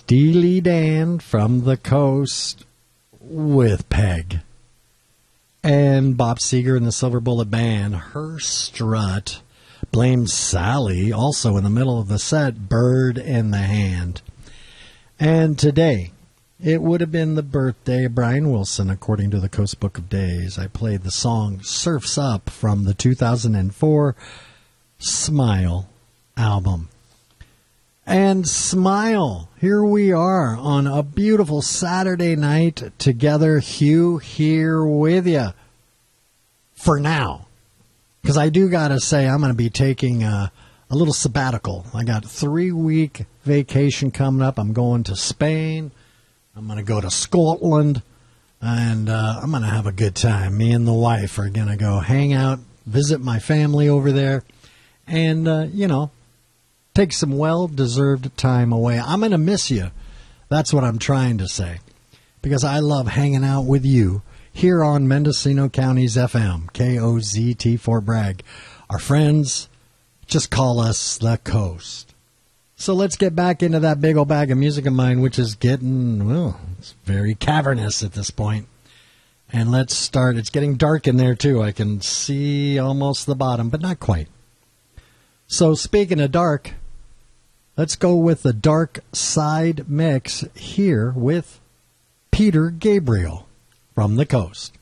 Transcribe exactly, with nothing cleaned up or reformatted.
Steely Dan from the Coast with Peg. And Bob Seger and the Silver Bullet Band, Her Strut. Blame Sally, also in the middle of the set, Bird in the Hand. And today, it would have been the birthday of Brian Wilson, according to the Coast Book of Days. I played the song Surf's Up from the two thousand four Smile album. And Smile, here we are on a beautiful Saturday night together. Hugh here with you for now. Because I do got to say, I'm going to be taking a, a little sabbatical. I got a three-week vacation coming up. I'm going to Spain. I'm going to go to Scotland. And uh, I'm going to have a good time. Me and the wife are going to go hang out, visit my family over there, and, uh, you know, take some well-deserved time away. I'm going to miss you. That's what I'm trying to say. Because I love hanging out with you here on Mendocino County's F M, K O Z T Fort Bragg. Our friends, just call us the Coast. So let's get back into that big old bag of music of mine, which is getting, well, it's very cavernous at this point. And let's start. It's getting dark in there, too. I can see almost the bottom, but not quite. So speaking of dark, let's go with the Dark Side Mix here with Peter Gabriel from the Coast.